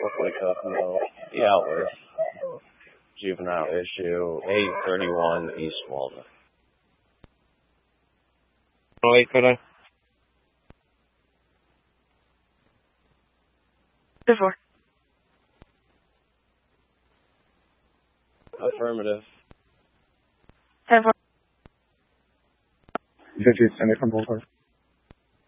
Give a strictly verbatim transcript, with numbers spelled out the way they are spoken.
Hopefully Kokomo. Be out with juvenile issue eight thirty-one East Walnut. Wait, could I? Before. Affirmative. Ten four. Did you send it from Boulevard?